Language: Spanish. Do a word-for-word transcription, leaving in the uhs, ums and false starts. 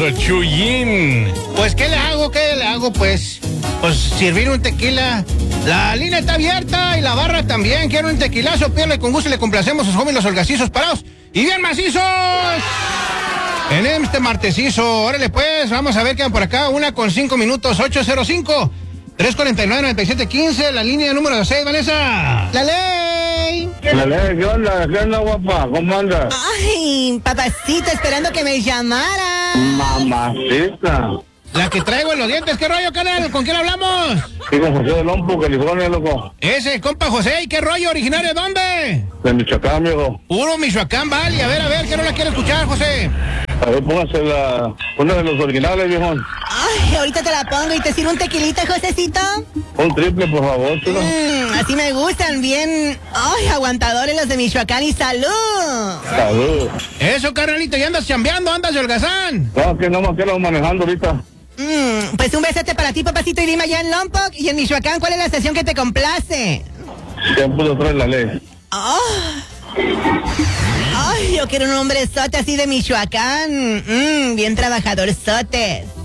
pasó, Chuyín? Pues, ¿qué le hago? ¿Qué le hago? Pues, pues servir un tequila. La línea está abierta y la barra también. Quiero un tequilazo, pídale con gusto y le complacemos a sus homies los holgazizos parados y bien macizos. En este martesizo, órale pues, vamos a ver qué van por acá. Una con cinco minutos, ocho cero cinco, tres cuatro nueve, nueve siete uno cinco, la línea número seis, Vanessa. ¡La ley! La ley, ¿qué onda? ¿Qué onda, guapa? ¿Cómo andas? Ay, papacito, esperando que me llamara. Mamacita. La que traigo en los dientes, ¿qué rollo, canal? ¿Con quién hablamos? Sí, con José de Lompo, California, loco. Ese, compa José, ¿y qué rollo? ¿Originario de dónde? De Michoacán, amigo. Puro Michoacán, vale. A ver, a ver, ¿qué no la quiere escuchar, José? A ver, póngase la... una de los originales, viejón. Ay, ahorita te la pongo y te sirvo un tequilita, Josecito. Un triple, por favor, chulo. Mm, así me gustan, bien. Ay, aguantadores los de Michoacán y salud. Salud. Eso, carnalito, ¿y andas chambeando? ¿Andas de holgazán? No, que no me quedo manejando ahorita. Mm, pues un besote para ti, papacito, y dime allá en Lompoc y en Michoacán, ¿cuál es la estación que te complace? ¿Qué pudo traer la ley? Oh. Ay, yo quiero un hombrezote así de Michoacán. Mm, bien trabajadorzotes.